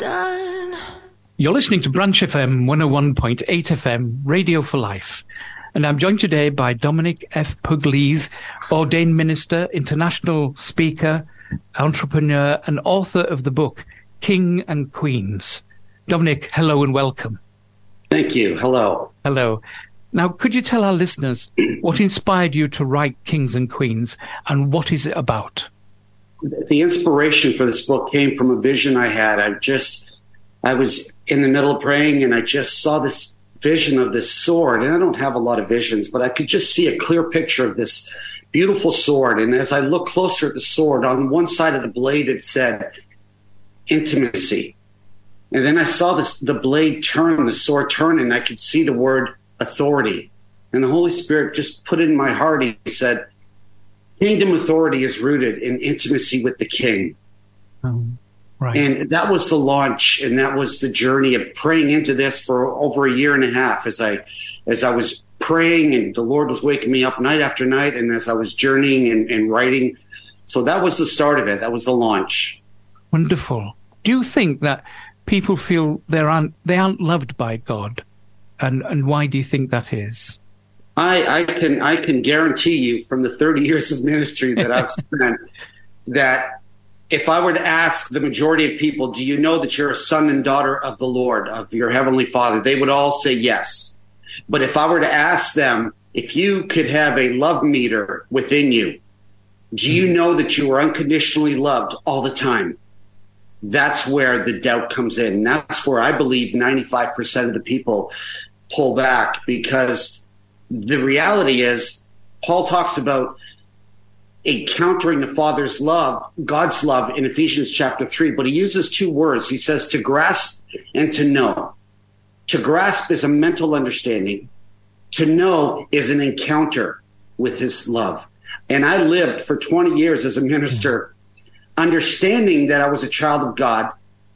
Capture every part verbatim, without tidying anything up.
done. You're listening to Branch F M one oh one point eight F M, Radio for Life. And I'm joined today by Dominic F. Pugliese, ordained minister, international speaker, entrepreneur, and author of the book, King and Queens. Dominic, hello and welcome. Thank you. Hello. Hello. Now, could you tell our listeners what inspired you to write Kings and Queens, and what is it about? The inspiration for this book came from a vision I had. I just, I was in the middle of praying, and I just saw this vision of this sword. And I don't have a lot of visions, but I could just see a clear picture of this beautiful sword. And as I looked closer at the sword, on one side of the blade, it said intimacy. And then I saw this, the blade turn, the sword turn, and I could see the word authority. And the Holy Spirit just put it in my heart. He said, kingdom authority is rooted in intimacy with the king. Um, right. And that was the launch, and that was the journey of praying into this for over a year and a half as I as I was praying, and the Lord was waking me up night after night, and as I was journeying and, and writing. So that was the start of it. That was the launch. Wonderful. Do you think that people feel they aren't, they aren't loved by God? And and why do you think that is? I, I can I can guarantee you from the thirty years of ministry that I've spent that if I were to ask the majority of people, do you know that you're a son and daughter of the Lord, of your heavenly Father? They would all say yes. But if I were to ask them, if you could have a love meter within you, do you know that you are unconditionally loved all the time? That's where the doubt comes in. That's where I believe ninety-five percent of the people pull back, because the reality is Paul talks about encountering the Father's love, God's love, in Ephesians chapter three, but he uses two words. He says to grasp and to know. To grasp is a mental understanding. To know is an encounter with his love. And I lived for twenty years as a minister, understanding that I was a child of God,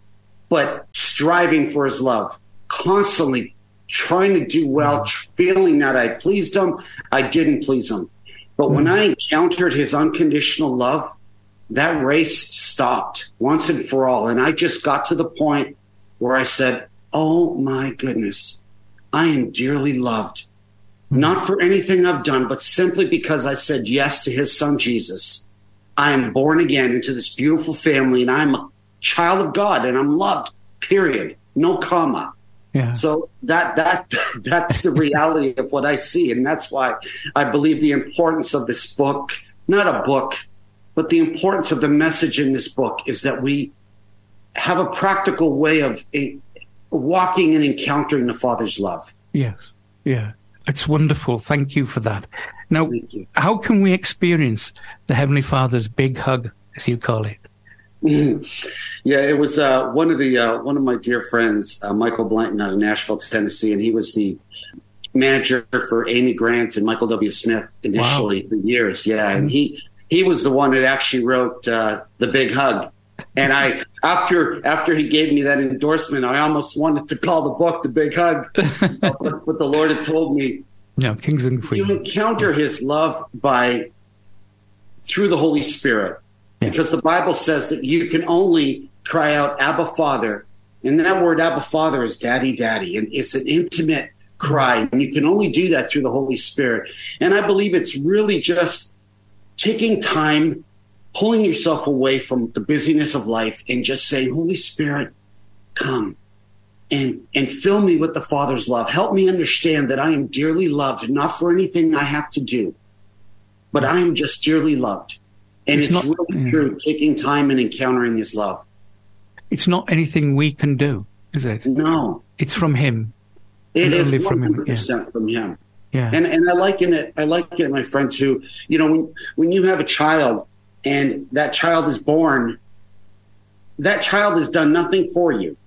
but striving for his love, constantly trying to do well, feeling that I pleased him, I didn't please him. But when I encountered his unconditional love, that race stopped once and for all. And I just got to the point where I said, oh my goodness, I am dearly loved. Not for anything I've done, but simply because I said yes to his son, Jesus. I am born again into this beautiful family, and I'm a child of God, and I'm loved, period. No comma. Yeah. So that that that's the reality of what I see. And that's why I believe the importance of this book, not a book, but the importance of the message in this book is that we have a practical way of a, walking and encountering the Father's love. Yes. Yeah. It's wonderful. Thank you for that. Now, how can we experience the Heavenly Father's big hug, as you call it? Mm-hmm. Yeah, it was uh, one of the uh, one of my dear friends, uh, Michael Blanton, out of Nashville, Tennessee, and he was the manager for Amy Grant and Michael W. Smith initially wow. for years. Yeah, and he he was the one that actually wrote uh, The Big Hug. And I after after he gave me that endorsement, I almost wanted to call the book The Big Hug, but, but the Lord had told me, no, Kings and Queens. You encounter his love by through the Holy Spirit. Because the Bible says that you can only cry out, Abba, Father. And that word Abba, Father is daddy, daddy. And it's an intimate cry. And you can only do that through the Holy Spirit. And I believe it's really just taking time, pulling yourself away from the busyness of life and just saying, Holy Spirit, come and, and fill me with the Father's love. Help me understand that I am dearly loved, not for anything I have to do, but I am just dearly loved. And it's, it's not, really yeah. through taking time and encountering his love. It's not anything we can do, is it? No. It's from him. It is one hundred percent from him. Yeah. from him. Yeah. And and I liken it, I liken it, my friend, to, you know, when, when you have a child and that child is born, that child has done nothing for you.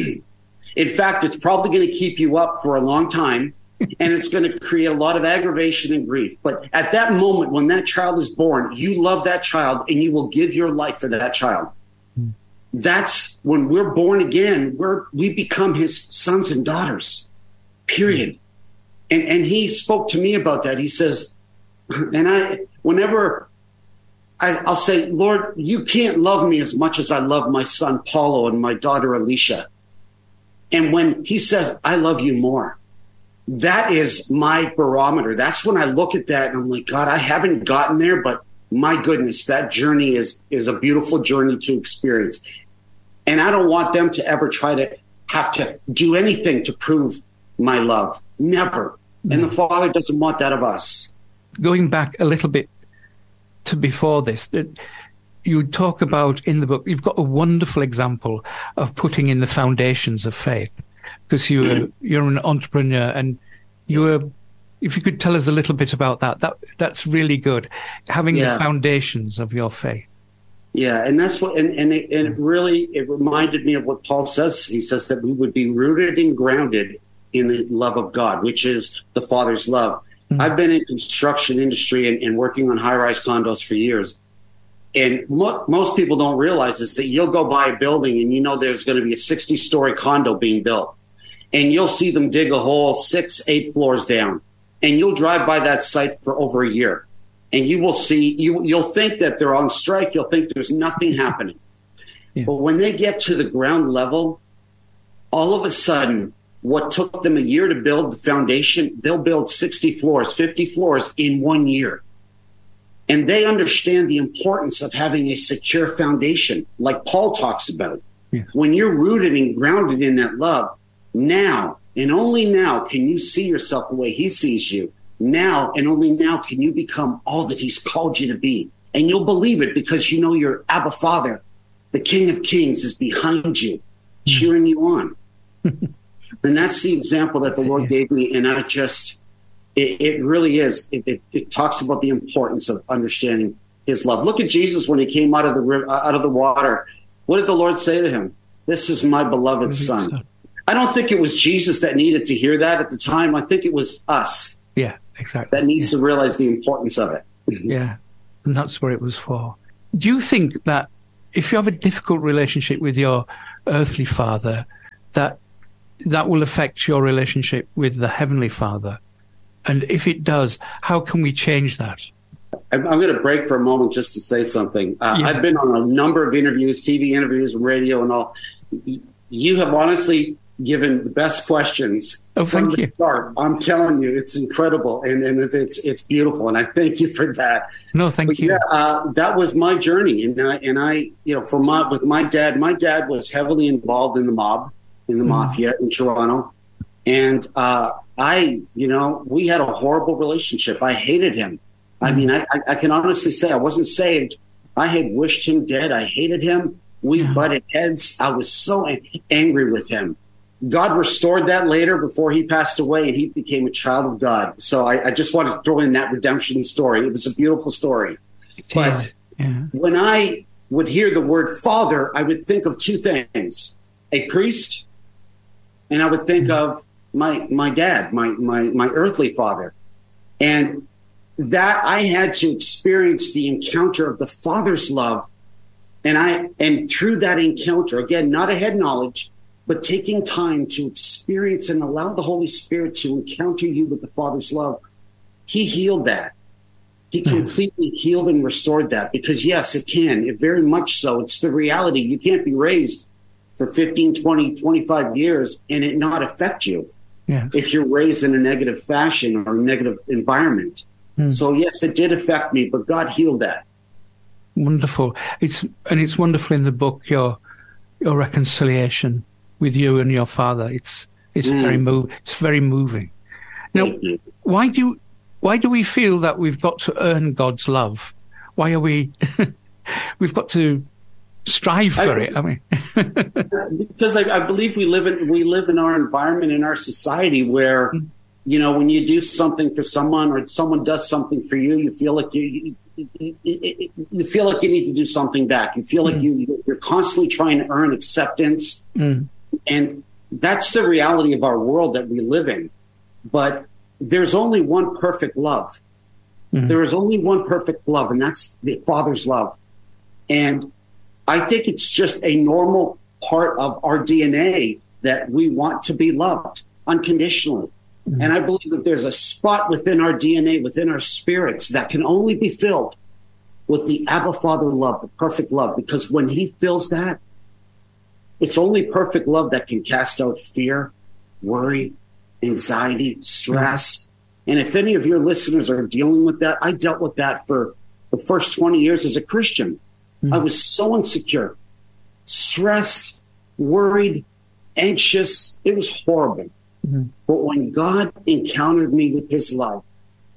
In fact, it's probably going to keep you up for a long time. And it's going to create a lot of aggravation and grief. But at that moment, when that child is born, you love that child and you will give your life for that child. Mm. That's when we're born again, we're, we become his sons and daughters, period. And, and he spoke to me about that. He says, and I, whenever I, I'll say, Lord, you can't love me as much as I love my son Paulo and my daughter Alicia. And when he says, I love you more, that is my barometer. That's when I look at that and I'm like, God, I haven't gotten there, but my goodness, that journey is, is a beautiful journey to experience. And I don't want them to ever try to have to do anything to prove my love. Never. And the Father doesn't want that of us. Going back a little bit to before this, that you talk about in the book, you've got a wonderful example of putting in the foundations of faith, because you're, mm. you're an entrepreneur, and you're, if you could tell us a little bit about that, that that's really good, having yeah. the foundations of your faith. Yeah, and that's what, and, and, it, and it really, it reminded me of what Paul says. He says that we would be rooted and grounded in the love of God, which is the Father's love. Mm-hmm. I've been in construction industry and, and working on high-rise condos for years. And what most people don't realize is that you'll go by a building and you know there's going to be a sixty-story condo being built. And you'll see them dig a hole six, eight floors down. And you'll drive by that site for over a year. And you will see, you, you'll think that they're on strike. You'll think there's nothing happening. Yeah. But when they get to the ground level, all of a sudden, what took them a year to build the foundation, they'll build sixty floors, fifty floors in one year. And they understand the importance of having a secure foundation, like Paul talks about. Yeah. When you're rooted and grounded in that love, now and only now can you see yourself the way he sees you. Now and only now can you become all that he's called you to be. And you'll believe it because you know your Abba Father, the King of Kings, is behind you, cheering you on. And that's the example that the Lord gave me. And I just, it, it really is. It, it, it talks about the importance of understanding his love. Look at Jesus when he came out of the river, out of the water. What did the Lord say to him? This is my beloved son. I don't think it was Jesus that needed to hear that at the time. I think it was us. Yeah, exactly. That needs yeah. to realize the importance of it. Yeah, and that's what it was for. Do you think that if you have a difficult relationship with your earthly father, that that will affect your relationship with the Heavenly Father? And if it does, how can we change that? I'm, I'm going to break for a moment just to say something. Uh, yes. I've been on a number of interviews, T V interviews, radio and all. You have honestly given the best questions oh, from thank the you. start. I'm telling you, it's incredible. And, and it's it's beautiful. And I thank you for that. No, thank but you. Yeah, uh, that was my journey. And I, and I, you know, for my, with my dad, my dad was heavily involved in the mob, in the mm. mafia in Toronto. And uh, I, you know, we had a horrible relationship. I hated him. Mm. I mean, I, I can honestly say I wasn't saved. I had wished him dead. I hated him. We yeah. butted heads. I was so angry with him. God restored that later before he passed away, and he became a child of God. So I, I just wanted to throw in that redemption story. It was a beautiful story. But yeah. when I would hear the word father, I would think of two things: a priest, and I would think mm-hmm. of my my dad, my my my earthly father. And that I had to experience the encounter of the Father's love. And I and through that encounter, again, not a head knowledge, but taking time to experience and allow the Holy Spirit to encounter you with the Father's love, he healed that. He completely healed and restored that, because yes, it can. It very much so. It's the reality. You can't be raised for fifteen, twenty, twenty-five years and it not affect you yeah. if you're raised in a negative fashion or a negative environment. Hmm. So yes, it did affect me, but God healed that. Wonderful. It's and it's wonderful in the book, your your reconciliation with you and your father. It's it's mm. very move. It's very moving. Now, why do why do we feel that we've got to earn God's love? Why are we? We've got to strive for I, it. I mean, because I, I believe we live in we live in our environment, in our society, where mm. you know, when you do something for someone or someone does something for you, you feel like you. You, you, you feel like you need to do something back. You feel like mm. you, you're constantly trying to earn acceptance. Mm. And that's the reality of our world that we live in. But there's only one perfect love. Mm. There is only one perfect love, and that's the Father's love. And I think it's just a normal part of our D N A that we want to be loved unconditionally. Mm-hmm. And I believe that there's a spot within our D N A, within our spirits, that can only be filled with the Abba Father love, the perfect love, because when he feels that, it's only perfect love that can cast out fear, worry, anxiety, stress. And if any of your listeners are dealing with that, I dealt with that for the first twenty years as a Christian. Mm-hmm. I was so insecure, stressed, worried, anxious. It was horrible. Mm-hmm. But when God encountered me with his love,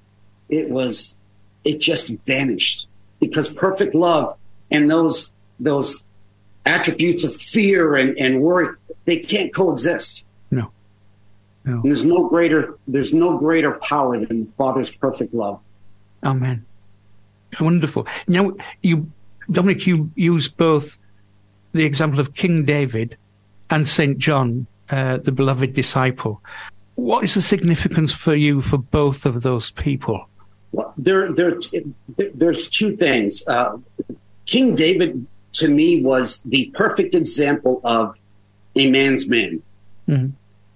it was, it just vanished, because perfect love and those, those attributes of fear and, and worry, they can't coexist. No. No. There's no greater, there's no greater power than Father's perfect love. Amen. Wonderful. Now, you, Dominic, you use both the example of King David and Saint John, uh, the beloved disciple. What is the significance for you for both of those people? Well, there, there, there's two things. Uh, King David, to me, was the perfect example of a man's man. Mm-hmm.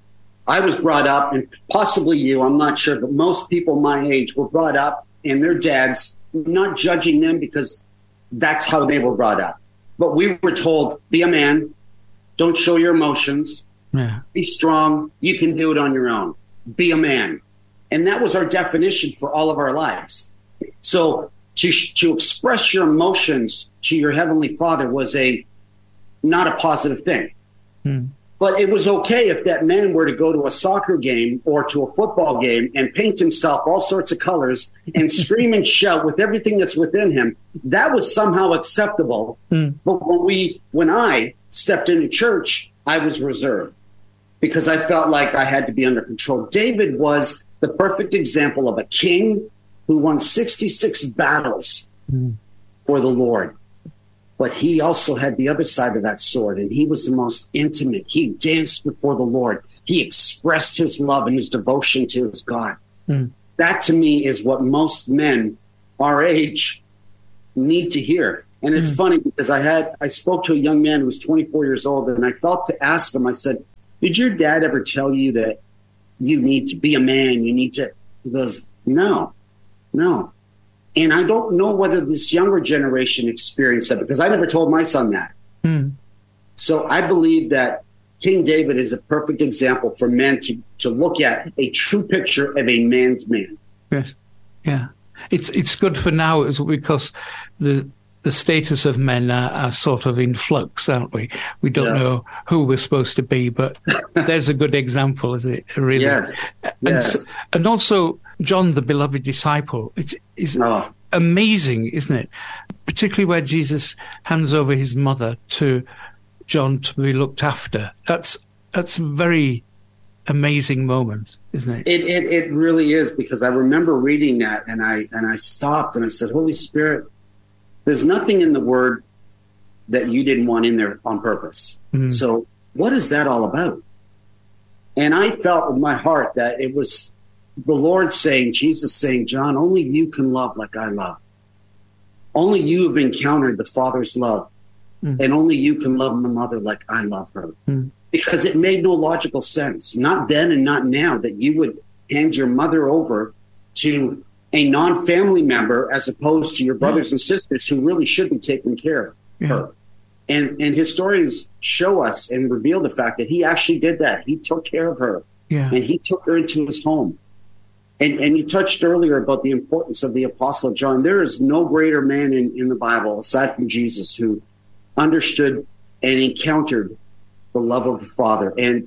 I was brought up, and possibly you, I'm not sure, but most people my age were brought up, and their dads, not judging them because that's how they were brought up. But we were told, be a man, don't show your emotions, yeah. Be strong, you can do it on your own, be a man. And that was our definition for all of our lives. So to to express your emotions to your Heavenly Father was a not a positive thing. Hmm. But it was okay if that man were to go to a soccer game or to a football game and paint himself all sorts of colors and scream and shout with everything that's within him. That was somehow acceptable. Hmm. But when we, when I stepped into church, I was reserved because I felt like I had to be under control. David was the perfect example of a king who won sixty-six battles mm. for the Lord. But he also had the other side of that sword, and he was the most intimate. He danced before the Lord. He expressed his love and his devotion to his God. Mm. That, to me, is what most men our age need to hear. And it's mm. funny because I had I spoke to a young man who was twenty-four years old, and I felt to ask him, I said, did your dad ever tell you that you need to be a man? You need to. He goes, no, no. And I don't know whether this younger generation experienced that because I never told my son that. Mm. So I believe that King David is a perfect example for men to, to look at a true picture of a man's man. Yes. Yeah. It's it's good for now because the the status of men are, are sort of in flux, aren't we? We don't yeah. know who we're supposed to be, but there's a good example, is it? Really. Yes. And, yes. So, and also John, the beloved disciple. It is oh. amazing, isn't it? Particularly where Jesus hands over his mother to John to be looked after. That's that's a very amazing moment, isn't it? It it it really is, because I remember reading that and I and I stopped and I said, Holy Spirit, there's nothing in the word that you didn't want in there on purpose. Mm-hmm. So what is that all about? And I felt in my heart that it was the Lord saying, Jesus saying, John, only you can love like I love. Only you have encountered the Father's love. Mm. And only you can love my mother like I love her. Mm. Because it made no logical sense, not then and not now, that you would hand your mother over to a non-family member as opposed to your brothers mm. and sisters who really should be taking care of yeah. her. And and historians show us and reveal the fact that he actually did that. He took care of her. Yeah. And he took her into his home. And and you touched earlier about the importance of the Apostle John. There is no greater man in, in the Bible, aside from Jesus, who understood and encountered the love of the Father. And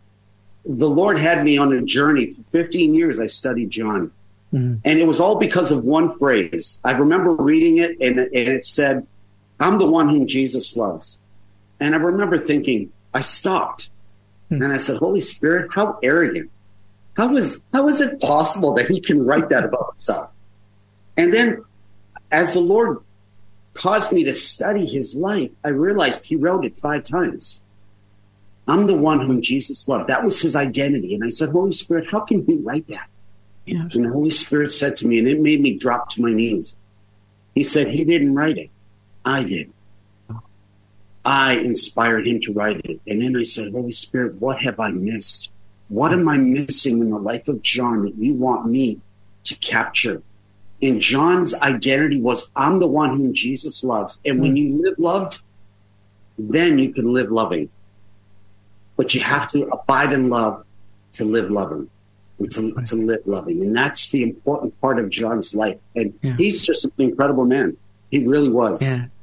the Lord had me on a journey. For fifteen years, I studied John. Mm-hmm. And it was all because of one phrase. I remember reading it, and, and it said, I'm the one whom Jesus loves. And I remember thinking, I stopped. Mm-hmm. And I said, Holy Spirit, how arrogant. How is, how is it possible that he can write that about himself? And then as the Lord caused me to study his life, I realized he wrote it five times. I'm the one whom Jesus loved. That was his identity. And I said, Holy Spirit, how can he write that? Yeah. And the Holy Spirit said to me, and it made me drop to my knees. He said, he didn't write it. I did. I inspired him to write it. And then I said, Holy Spirit, what have I missed? What am I missing in the life of John that you want me to capture And John's identity was, I'm the one whom Jesus loves. And when you live loved, then you can live loving. But you have to abide in love to live loving, and to, to live loving. And that's the important part of John's life. And yeah. he's just an incredible man. He really was. Yeah.